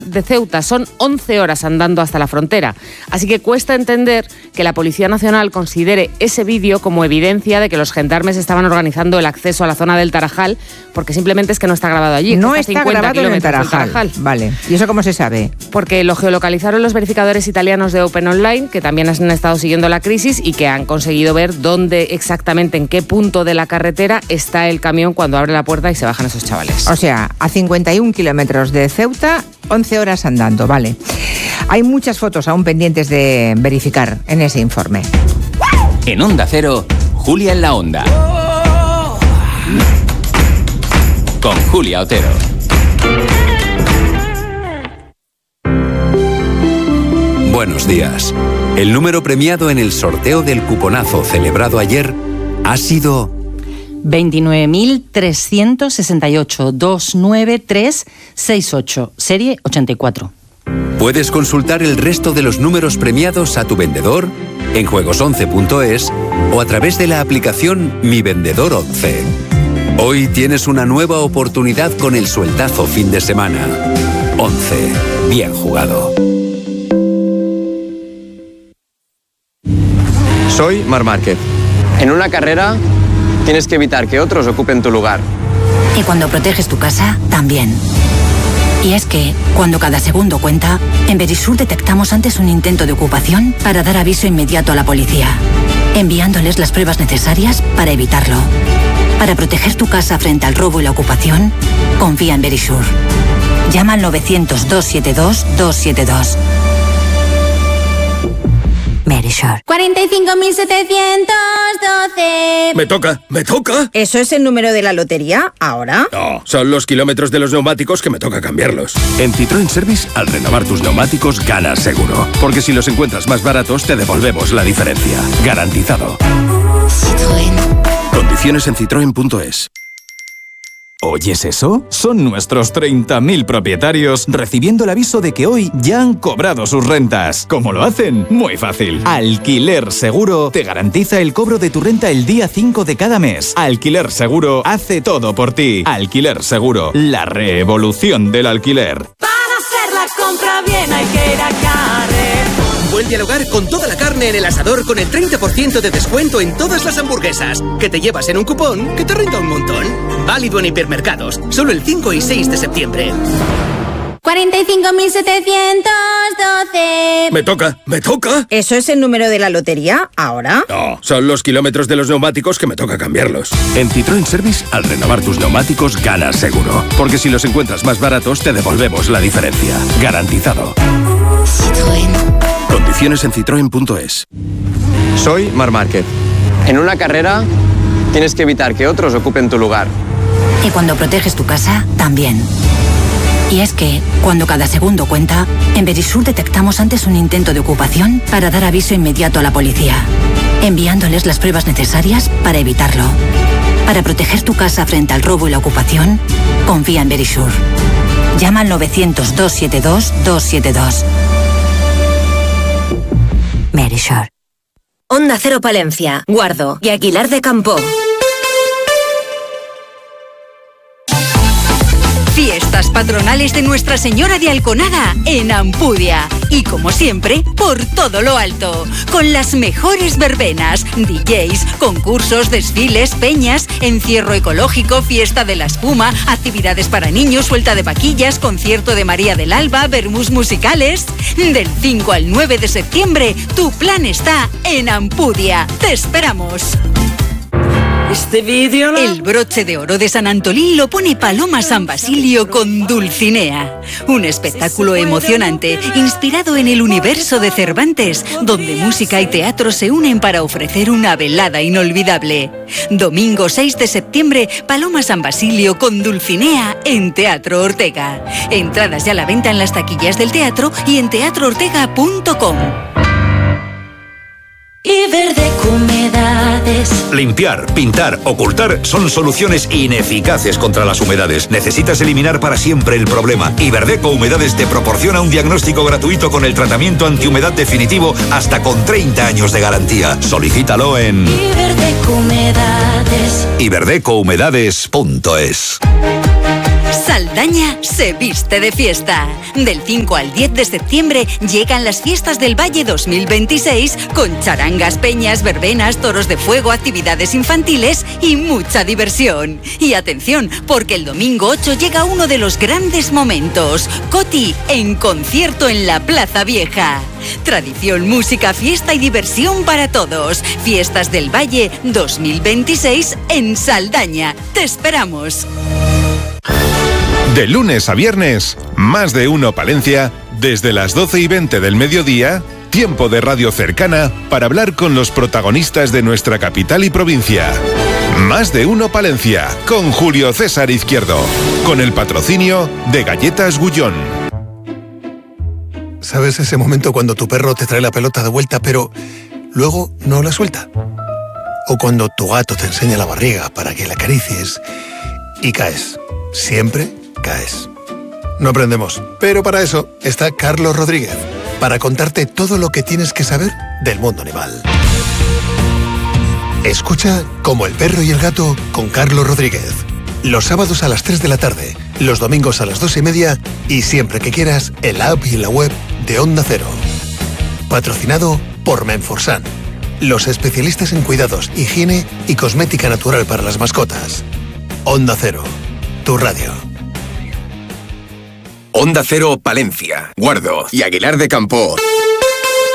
de Ceuta. Son 11 horas andando hasta la frontera. Así que cuesta entender que la Policía Nacional considere ese vídeo como evidencia de que los gendarmes estaban organizando el acceso a la zona del Tarajal, porque simplemente es que no está grabado allí. No está grabado en el Tarajal. Vale. ¿Y eso cómo se sabe? Porque lo geolocalizaron los verificadores italianos de Open Online, que también han estado siguiendo la crisis y que han conseguido ver dónde exactamente, en qué punto de la carretera está el camión cuando abre la puerta y se bajan esos chavales. O sea, a 51 kilómetros de Ceuta, 11 horas andando, vale. Hay muchas fotos aún pendientes de verificar en ese informe. En Onda Cero, Julia en la Onda. Con Julia Otero. Buenos días. El número premiado en el sorteo del cuponazo celebrado ayer ha sido 29.368 29368, serie 84. Puedes consultar el resto de los números premiados a tu vendedor en juegos11.es o a través de la aplicación Mi Vendedor 11. Hoy tienes una nueva oportunidad con el sueltazo fin de semana. 11. Bien jugado. Soy Marc Márquez. En una carrera tienes que evitar que otros ocupen tu lugar. Y cuando proteges tu casa, también. Y es que, cuando cada segundo cuenta, en Verisur detectamos antes un intento de ocupación para dar aviso inmediato a la policía, enviándoles las pruebas necesarias para evitarlo. Para proteger tu casa frente al robo y la ocupación, confía en Verisur. Llama al 900-272-272. Verisur. 45.712. Me toca. ¿Eso es el número de la lotería ahora? No, son los kilómetros de los neumáticos que me toca cambiarlos. En Citroën Service, al renovar tus neumáticos, ganas seguro. Porque si los encuentras más baratos, te devolvemos la diferencia. Garantizado. Citroën. Condiciones en citroen.es. ¿Oyes eso? Son nuestros 30.000 propietarios recibiendo el aviso de que hoy ya han cobrado sus rentas. ¿Cómo lo hacen? Muy fácil. Alquiler Seguro te garantiza el cobro de tu renta el día 5 de cada mes. Alquiler Seguro hace todo por ti. Alquiler Seguro, la revolución del alquiler. Para hacer la compra bien hay que ir a Carrer. Vuelve al hogar con toda la carne en el asador con el 30% de descuento en todas las hamburguesas, que te llevas en un cupón que te rinda un montón. Válido en hipermercados, solo el 5 y 6 de septiembre. 45.712. Me toca. ¿Eso es el número de la lotería ahora? No, son los kilómetros de los neumáticos que me toca cambiarlos. En Citroën Service, al renovar tus neumáticos, ganas seguro. Porque si los encuentras más baratos, te devolvemos la diferencia. Garantizado. Citroën. Condiciones en citroen.es. Soy Marc Márquez. En una carrera tienes que evitar que otros ocupen tu lugar. Y cuando proteges tu casa, también. Y es que, cuando cada segundo cuenta, en Verisur detectamos antes un intento de ocupación para dar aviso inmediato a la policía, enviándoles las pruebas necesarias para evitarlo. Para proteger tu casa frente al robo y la ocupación, confía en Verisur. Llama al 900-272-272. Verisur. Onda Cero Palencia, Guardo y Aguilar de Campoo. Fiestas patronales de Nuestra Señora de Alconada en Ampudia. Y como siempre, por todo lo alto. Con las mejores verbenas, DJs, concursos, desfiles, peñas, encierro ecológico, fiesta de la espuma, actividades para niños, suelta de vaquillas, concierto de María del Alba, vermús musicales. Del 5 al 9 de septiembre, tu plan está en Ampudia. ¡Te esperamos! El broche de oro de San Antolín lo pone Paloma San Basilio con Dulcinea. Un espectáculo emocionante inspirado en el universo de Cervantes, donde música y teatro se unen para ofrecer una velada inolvidable. Domingo 6 de septiembre, Paloma San Basilio con Dulcinea en Teatro Ortega. Entradas ya a la venta en las taquillas del teatro y en teatroortega.com. Iberdeco Humedades. Limpiar, pintar, ocultar son soluciones ineficaces contra las humedades. Necesitas eliminar para siempre el problema. Iberdeco Humedades te proporciona un diagnóstico gratuito con el tratamiento antihumedad definitivo hasta con 30 años de garantía. Solicítalo en Iberdeco Humedades. iberdecohumedades.es. Saldaña se viste de fiesta. Del 5 al 10 de septiembre llegan las Fiestas del Valle 2026 con charangas, peñas, verbenas, toros de fuego, actividades infantiles y mucha diversión. Y atención, porque el domingo 8 llega uno de los grandes momentos. Coti en concierto en la Plaza Vieja. Tradición, música, fiesta y diversión para todos. Fiestas del Valle 2026 en Saldaña. ¡Te esperamos! De lunes a viernes, Más de Uno Palencia, desde las 12:20 del mediodía, tiempo de radio cercana para hablar con los protagonistas de nuestra capital y provincia. Más de Uno Palencia, con Julio César Izquierdo, con el patrocinio de Galletas Gullón. ¿Sabes ese momento cuando tu perro te trae la pelota de vuelta pero luego no la suelta? O cuando tu gato te enseña la barriga para que la acaricies y caes. Siempre caes. No aprendemos, pero para eso está Carlos Rodríguez, para contarte todo lo que tienes que saber del mundo animal. Escucha Como el perro y el gato con Carlos Rodríguez. Los sábados a las 3 de la tarde, los domingos a las 2:30 y siempre que quieras en la app y en la web de Onda Cero. Patrocinado por Menforsan, los especialistas en cuidados, higiene y cosmética natural para las mascotas. Onda Cero, tu radio. Onda Cero Palencia, Guardo y Aguilar de Campo.